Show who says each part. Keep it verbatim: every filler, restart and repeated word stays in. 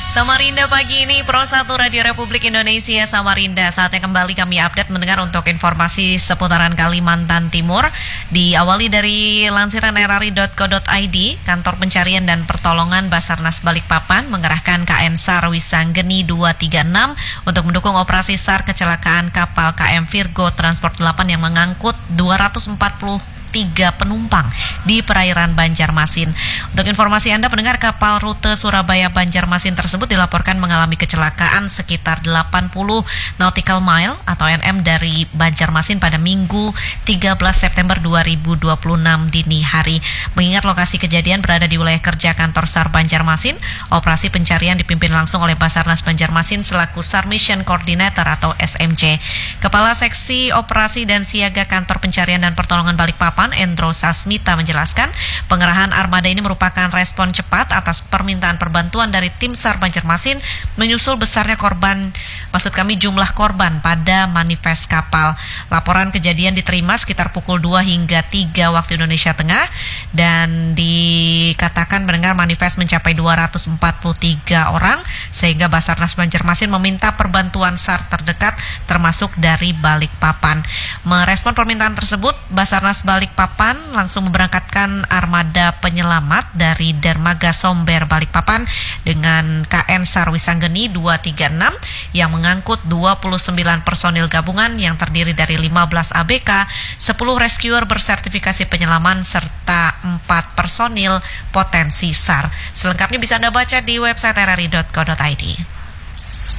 Speaker 1: Samarinda pagi ini Pro satu Radio Republik Indonesia Samarinda. Saatnya kembali kami update mendengar untuk informasi seputaran Kalimantan Timur. Diawali dari lansiran r r i dot co dot i d, Kantor Pencarian dan Pertolongan Basarnas Balikpapan mengerahkan K N SAR Wisanggeni dua tiga enam untuk mendukung operasi SAR kecelakaan kapal K M Virgo Transport delapan yang mengangkut dua ratus empat puluh tiga penumpang di perairan Banjarmasin. Untuk informasi Anda pendengar, kapal rute Surabaya Banjarmasin tersebut dilaporkan mengalami kecelakaan sekitar delapan puluh nautical mile atau N M dari Banjarmasin pada Minggu tiga belas September dua ribu dua puluh enam dini hari. Mengingat lokasi kejadian berada di wilayah kerja kantor SAR Banjarmasin, operasi pencarian dipimpin langsung oleh Basarnas Banjarmasin selaku SAR Mission Coordinator atau S M C. Kepala Seksi Operasi dan Siaga Kantor Pencarian dan Pertolongan Balikpapan Endro Sasmita menjelaskan, pengerahan armada ini merupakan respon cepat atas permintaan perbantuan dari tim SAR Banjarmasin menyusul besarnya korban, maksud kami jumlah korban pada manifest kapal. Laporan kejadian diterima sekitar pukul dua hingga tiga waktu Indonesia Tengah dan dikatakan mendengar manifest mencapai dua ratus empat puluh tiga orang sehingga Basarnas Banjarmasin meminta perbantuan SAR terdekat termasuk dari Balikpapan. Merespon permintaan tersebut, Basarnas Balikpapan langsung memberangkatkan armada penyelamat dari Dermaga Somber Balikpapan dengan K N SAR Wisanggeni dua tiga enam yang mengangkut dua puluh sembilan personil gabungan yang terdiri dari lima belas A B K, sepuluh rescuer bersertifikasi penyelaman serta empat personil potensi SAR. Selengkapnya bisa Anda baca di website r r i dot co dot i d.